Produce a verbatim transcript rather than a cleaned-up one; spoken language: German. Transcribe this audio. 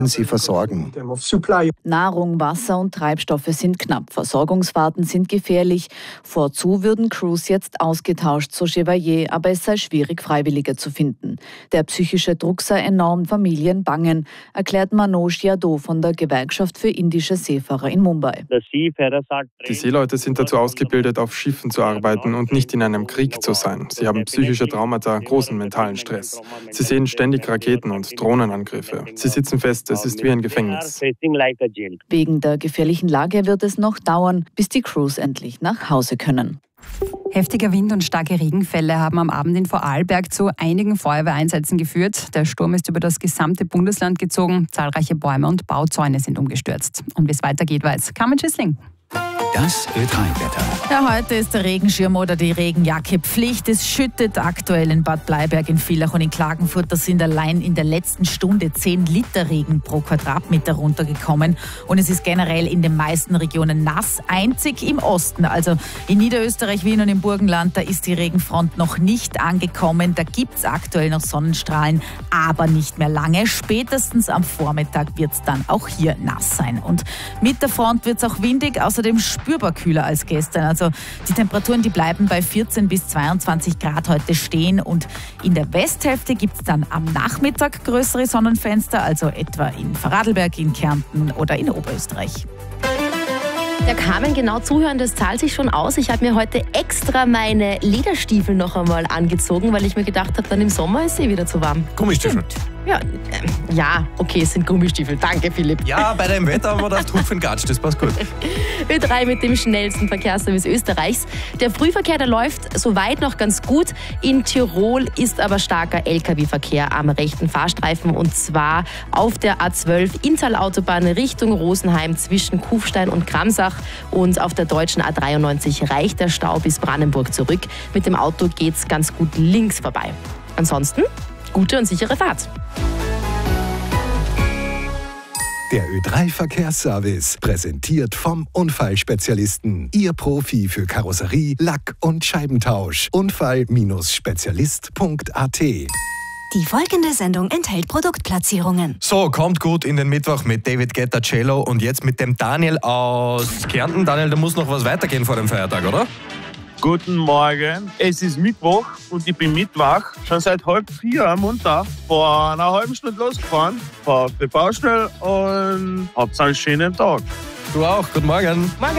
sie versorgen. Nahrung, Wasser und Treibstoffe sind knapp. Versorgungsfahrten sind gefährlich. Vorzu würden Crews jetzt ausgetauscht, so Chevalier, aber es sei schwierig, Freiwillige zu finden. Der psychische Druck sei enorm, Familien bangen, erklärt Manoj Yadav von der Gewerkschaft für indische Seefahrer in Mumbai. Die Seeleute sind dazu ausgebildet, auf Schiffen zu arbeiten und nicht in einem Krieg zu sein. Sie haben psychische Traumata, großen mentalen Stress. Sie sehen ständig Raketen und Drohnenangriffe. Sie sitzen fest, es ist wie ein Gefängnis. Wegen der gefährlichen Lage wird es noch dauern, bis die Crews endlich nach Hause können. Heftiger Wind und starke Regenfälle haben am Abend in Vorarlberg zu einigen Feuerwehreinsätzen geführt. Der Sturm ist über das gesamte Bundesland gezogen. Zahlreiche Bäume und Bauzäune sind umgestürzt. Und wie es weitergeht, weiß Carmen Schüssling. Das Ö drei Wetter. Ja, heute ist der Regenschirm oder die Regenjacke Pflicht. Es schüttet aktuell in Bad Bleiberg, in Villach und in Klagenfurt. Da sind allein in der letzten Stunde zehn Liter Regen pro Quadratmeter runtergekommen. Und es ist generell in den meisten Regionen nass. Einzig im Osten, also in Niederösterreich, Wien und im Burgenland, da ist die Regenfront noch nicht angekommen. Da gibt es aktuell noch Sonnenstrahlen, aber nicht mehr lange. Spätestens am Vormittag wird es dann auch hier nass sein. Und mit der Front wird es auch windig, außerdem spürbar kühler als gestern. Also die Temperaturen, die bleiben bei vierzehn bis zweiundzwanzig Grad heute stehen. Und in der Westhälfte gibt es dann am Nachmittag größere Sonnenfenster, also etwa in Vorarlberg, in Kärnten oder in Oberösterreich. Ja, Carmen, genau zuhören, das zahlt sich schon aus. Ich habe mir heute extra meine Lederstiefel noch einmal angezogen, weil ich mir gedacht habe, dann im Sommer ist es eh wieder zu warm. Gummistiefel. Ja, äh, ja, okay, es sind Gummistiefel. Danke, Philipp. Ja, bei dem Wetter haben wir gedacht, Hupfen Gatsch, das passt gut. Ö drei mit dem schnellsten Verkehrsservice Österreichs. Der Frühverkehr, der läuft soweit noch ganz gut. In Tirol ist aber starker L K W-Verkehr am rechten Fahrstreifen und zwar auf der A zwölf Inntal-Autobahn Richtung Rosenheim zwischen Kufstein und Kramsach und auf der deutschen A dreiundneunzig reicht der Stau bis Brandenburg zurück. Mit dem Auto geht's ganz gut links vorbei. Ansonsten gute und sichere Fahrt. Der Ö drei Verkehrsservice, präsentiert vom Unfallspezialisten. Ihr Profi für Karosserie, Lack- und Scheibentausch. Unfall Spezialist Punkt a t. Die folgende Sendung enthält Produktplatzierungen. So, kommt gut in den Mittwoch mit David Guetta, Cello und jetzt mit dem Daniel aus Kärnten. Daniel, da muss noch was weitergehen vor dem Feiertag, oder? Guten Morgen, es ist Mittwoch und ich bin mitwach. Schon seit halb vier am Montag. Vor einer halben Stunde losgefahren, war auf die Baustelle und hab's einen schönen Tag. Du auch, guten Morgen. Morgen.